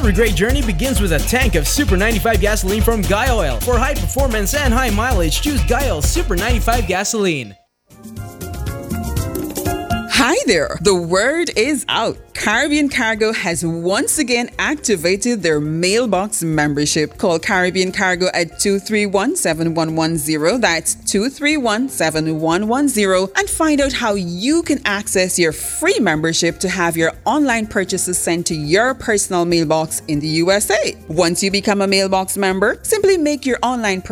Every great journey begins with a tank of Super 95 gasoline from Guy Oil. For high performance and high mileage, choose Guy Oil Super 95 gasoline. Hi there! The word is out. Caribbean Cargo has once again activated their mailbox membership. Call Caribbean Cargo at 231-7110. That's 231-7110 and find out how you can access your free membership to have your online purchases sent to your personal mailbox in the USA. Once you become a mailbox member, simply make your online